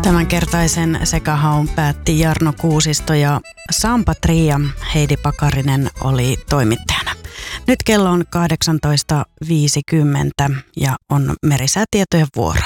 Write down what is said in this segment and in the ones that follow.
Tämänkertaisen sekahaun päätti Jarno Kuusisto ja Sampa Tria Heidi Pakarinen oli toimittajana. Nyt kello on 18.50 ja on merisäätietojen vuoro.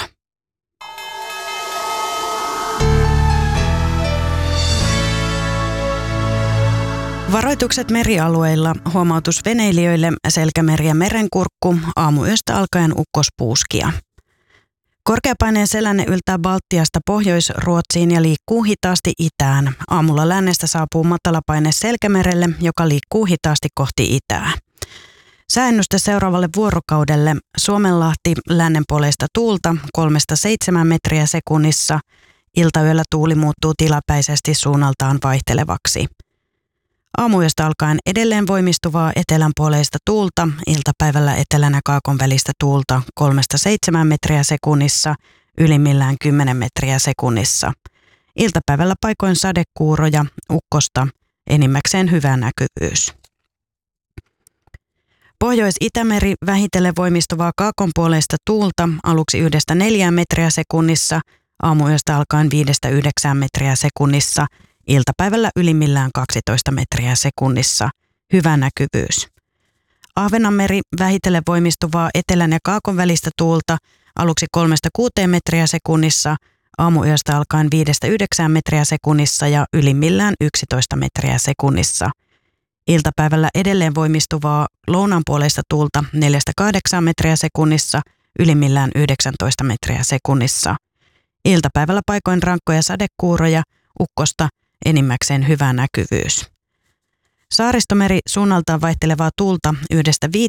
Varoitukset merialueilla, huomautus veneilijöille, Selkämeri ja Merenkurkku, aamuyöstä alkaen ukkospuuskia. Korkeapaineen selänne yltää Baltiasta Pohjois-Ruotsiin ja liikkuu hitaasti itään. Aamulla lännestä saapuu matalapaine Selkämerelle, joka liikkuu hitaasti kohti itää. Sääennuste seuraavalle vuorokaudelle: Suomenlahti lännenpuoleista tuulta 3-7 metriä sekunnissa. Iltayöllä tuuli muuttuu tilapäisesti suunnaltaan vaihtelevaksi. Aamuyöstä alkaen edelleen voimistuvaa etelänpuoleista tuulta, iltapäivällä etelän ja kaakon välistä tuulta 3-7 metriä sekunnissa, ylimmillään 10 metriä sekunnissa. Iltapäivällä paikoin sadekuuroja, ukkosta, enimmäkseen hyvä näkyvyys. Pohjois-Itämeri vähitellen voimistuvaa kaakonpuoleista tuulta, aluksi 1-4 metriä sekunnissa, aamuyöstä alkaen 5-9 metriä sekunnissa. Iltapäivällä ylimmillään 12 metriä sekunnissa. Hyvä näkyvyys. Ahvenanmeri vähitellen voimistuvaa etelän ja kaakon välistä tuulta, aluksi 3-6 metriä sekunnissa, aamuyöstä alkaen 5-9 metriä sekunnissa ja ylimmillään 11 metriä sekunnissa. Iltapäivällä edelleen voimistuvaa lounaanpuoleista tuulta 4-8 metriä sekunnissa, ylimmillään 19 metriä sekunnissa. Iltapäivällä paikoin rankkoja sadekuuroja, ukkosta, enimmäkseen hyvä näkyvyys. Saaristomeri suunnaltaan vaihtelevaa tuulta 1-5